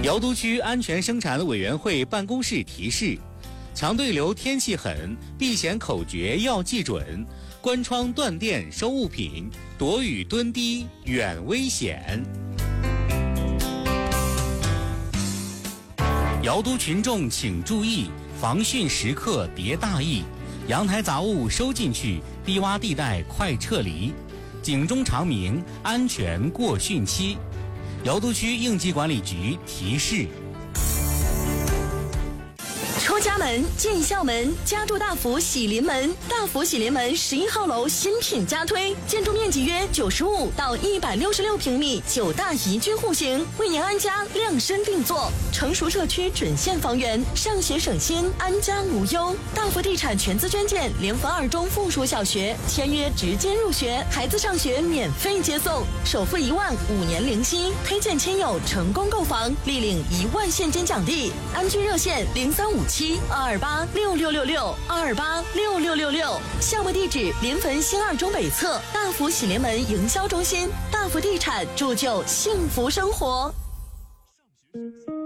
瑶都区安全生产委员会办公室提示：强对流天气狠，避险口诀要记准，关窗断电收物品，躲雨蹲低远危险。瑶都群众请注意，防汛时刻别大意，阳台杂物收进去，低洼地带快撤离，警钟长鸣，安全过汛期。瑶都区应急管理局提示。 出家门进校门，家住大福喜临门。大福喜临门11号楼新品加推，建筑面积约95到166平米，9大宜居户型，为您安家量身定做。成熟社区准现房源，上学省心，安家无忧。大福地产全资捐建联合2中附属小学，签约直接入学，孩子上学免费接送，首付1万，5年零息。推荐亲友成功购房，立领1万现金奖励。安居热线0357-228-6666，228-6666。项目地址：临汾新2中北侧大福喜临门营销中心。大福地产铸就幸福生活。